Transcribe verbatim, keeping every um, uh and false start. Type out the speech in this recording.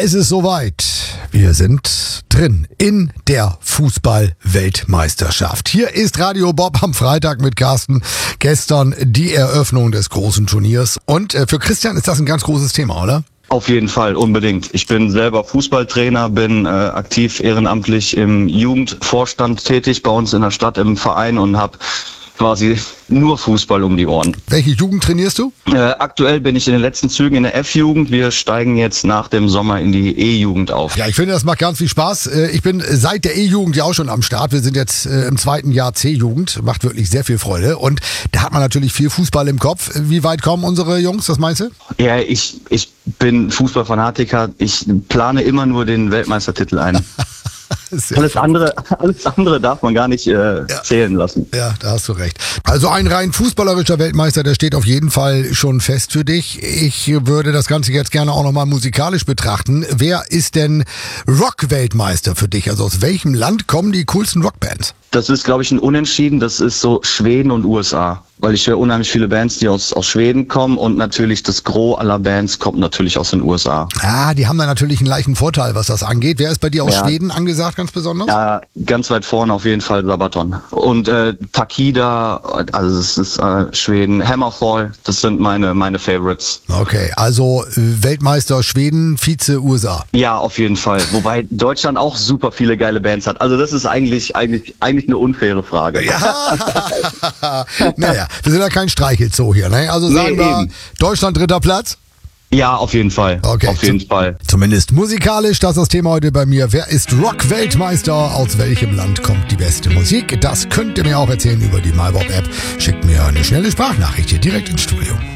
ist es soweit. Wir sind drin in der Fußball-Weltmeisterschaft. Hier ist Radio Bob am Freitag mit Carsten. Gestern die Eröffnung des großen Turniers. Und äh, für Christian ist das ein ganz großes Thema, oder? Auf jeden Fall, unbedingt. Ich bin selber Fußballtrainer, bin äh, aktiv ehrenamtlich im Jugendvorstand tätig bei uns in der Stadt im Verein und habe quasi nur Fußball um die Ohren. Welche Jugend trainierst du? Äh, aktuell bin ich in den letzten Zügen in der F-Jugend. Wir steigen jetzt nach dem Sommer in die E-Jugend auf. Ja, ich finde, das macht ganz viel Spaß. Ich bin seit der E-Jugend ja auch schon am Start. Wir sind jetzt im zweiten Jahr C-Jugend. Macht wirklich sehr viel Freude. Und da hat man natürlich viel Fußball im Kopf. Wie weit kommen unsere Jungs? Was meinst du? Ja, ich, ich bin Fußballfanatiker. Ich plane immer nur den Weltmeistertitel ein. Alles andere, alles andere darf man gar nicht äh, ja. zählen lassen. Ja, da hast du recht. Also ein rein fußballerischer Weltmeister, der steht auf jeden Fall schon fest für dich. Ich würde das Ganze jetzt gerne auch nochmal musikalisch betrachten. Wer ist denn Rock-Weltmeister für dich? Also aus welchem Land kommen die coolsten Rockbands? Das ist, glaube ich, ein Unentschieden. Das ist so Schweden und U S A. Weil ich höre unheimlich viele Bands, die aus, aus Schweden kommen und natürlich das Gros aller Bands kommt natürlich aus den U S A. Ah, die haben da natürlich einen leichten Vorteil, was das angeht. Wer ist bei dir aus ja. Schweden angesagt, ganz besonders? Ja, ganz weit vorne auf jeden Fall Sabaton. Und äh, Takida, also das ist äh, Schweden, Hammerfall, das sind meine meine Favorites. Okay, also Weltmeister Schweden, Vize U S A. Ja, auf jeden Fall. Wobei Deutschland auch super viele geile Bands hat. Also das ist eigentlich eigentlich eigentlich eine unfaire Frage. Ja, naja. Wir sind ja kein Streichelzoo hier, ne? Also sagen nee, wir, eben. Deutschland dritter Platz? Ja, auf jeden Fall. Okay, auf jeden Fall. Zumindest musikalisch, das ist das Thema heute bei mir. Wer ist Rock-Weltmeister? Aus welchem Land kommt die beste Musik? Das könnt ihr mir auch erzählen über die MyBob-App. Schickt mir eine schnelle Sprachnachricht hier direkt ins Studio.